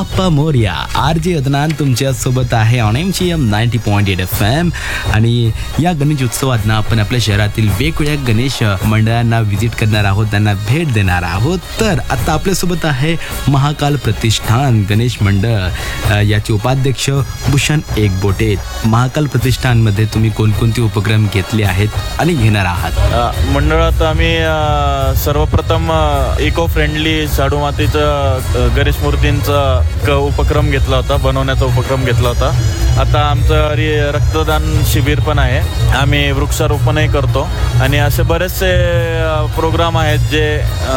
Bappa Morya. RJ Adnan तुमच्या सोबत आहे ऑन MGM 90.8 FM. आणि या गणेश उत्सवात ना आपण आपल्या शहरातील वेगवेगळ्या गणेश मंडळांना व्हिजिट करणार आहोत, त्यांना भेट देणार आहोत. तर आता आपल्यासोबत आहे महाकाल प्रतिष्ठान गणेश मंडळ याचे उपाध्यक्ष भूषण एकबोटे. महाकाल प्रतिष्ठानमध्ये तुम्ही कोणकोणते उपक्रम घेतले आहेत आणि घेणार आहात? मंडळात आम्ही सर्वप्रथम इको फ्रेंडली शाडू मातीचं गणेश मूर्तींचा उपक्रम घेतला होता, बनवण्याचा उपक्रम घेतला होता. आता आमचं रक्तदान शिबिर पण आहे, आम्ही वृक्षारोपणही करतो आणि असे बरेचसे प्रोग्राम आहेत जे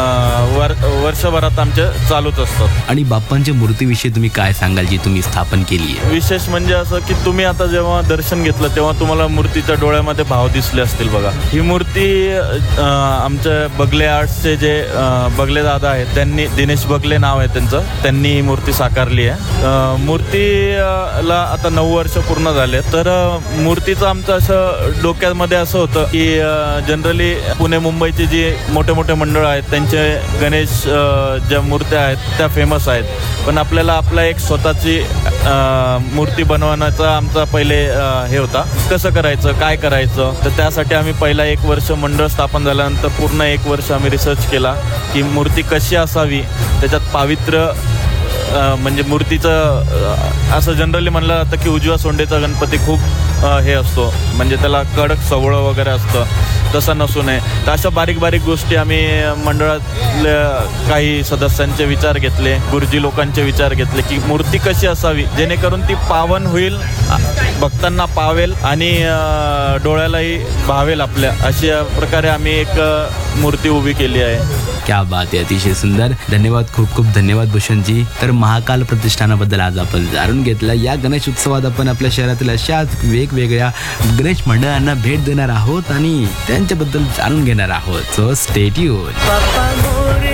वर्षभरात आमचे चालूच असतात. आणि बाप्पांच्या मूर्तीविषयी तुम्ही काय सांगाल जी तुम्ही स्थापन केली आहे? विशेष म्हणजे असं की तुम्ही आता जेव्हा दर्शन घेतलं तेव्हा तुम्हाला मूर्तीच्या डोळ्यामध्ये भाव दिसले असतील बघा. ही मूर्ती आमच्या बगले आर्ट्सचे जे बगले दादा आहेत, त्यांनी, दिनेश बगले नाव आहे त्यांचं, त्यांनी ही मूर्ती साकारली आहे. मूर्तीला आता 9 वर्ष पूर्ण झाले. तर मूर्तीचं आमचं असं डोक्यामध्ये असं होतं की जनरली पुणे मुंबईची जी मोठे मोठे मंडळ आहेत त्यांचे गणेश ज्या मूर्त्या आहेत त्या फेमस आहेत, पण आपल्याला आपला एक स्वतःची मूर्ती बनवण्याचा आमचा पहिले हे होता, कसं करायचं, काय करायचं. तर त्यासाठी आम्ही पहिला 1 वर्ष मंडळ स्थापन झाल्यानंतर पूर्ण 1 वर्ष आम्ही रिसर्च केला की मूर्ती कशी असावी, त्याच्यात पावित्र्य म्हणजे मूर्तीचं असं जनरली म्हणलं जातं की उजव्या सोंडेचा गणपती खूप हे असतो, म्हणजे त्याला कडक सवळं वगैरे असतं, तसं नसू नये. तर अशा बारीक बारीक गोष्टी आम्ही मंडळातल्या काही सदस्यांचे विचार घेतले, गुरुजी लोकांचे विचार घेतले की मूर्ती कशी असावी जेणेकरून ती पावन होईल, भक्तांना पावेल आणि डोळ्यालाही भावेल आपल्या, अशा प्रकारे आम्ही एक मूर्ती उभी केली आहे. क्या बात आहे, अतिशय सुंदर. धन्यवाद, खूप खूप धन्यवाद भूषणजी. तर महाकाल प्रतिष्ठानाबद्दल आज आपण जाणून घेतलं. या गणेश उत्सवात आपण आपल्या शहरातील अशाच वेगवेगळ्या गणेश मंडळांना भेट देणार आहोत आणि त्यांच्याबद्दल जाणून घेणार आहोत. So stay tune.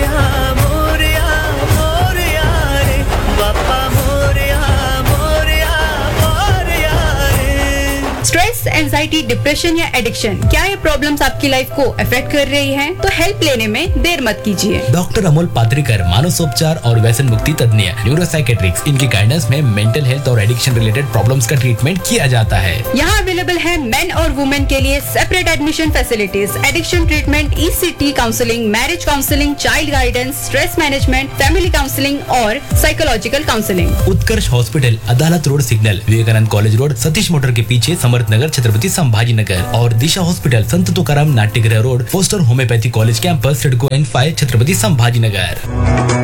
Stress, anxiety, depression या एडिक्शन, क्या ये प्रॉब्लम्स आपकी लाइफ को अफेक्ट कर रही हैं? तो हेल्प लेने में देर मत कीजिए. डॉक्टर अमोल पात्रिकर, मानसोपचार और व्यसन मुक्ति तज्ञ, न्यूरोसाइकेट्रिक्स, इनकी गाइडेंस में मेंटल हेल्थ और एडिक्शन रिलेटेड प्रॉब्लम्स का ट्रीटमेंट किया जाता है. यहाँ अवेलेबल है मेन और वुमेन के लिए separate admission facilities, addiction treatment, ECT counselling, marriage counselling, child guidance, stress management, family counselling और साइकोलॉजिकल काउंसलिंग. उत्कर्ष हॉस्पिटल, अदालत road signal, Vivekananda college road, Satish motor के पीछे, समर्थ नगर, छत्रपति संभाजीनगर. और दिशा हॉस्पिटल, संत तुकाराम नाट्यगृह road, poster homeopathy college campus, CIDCO N5, Chhatrapati Sambhajinagar.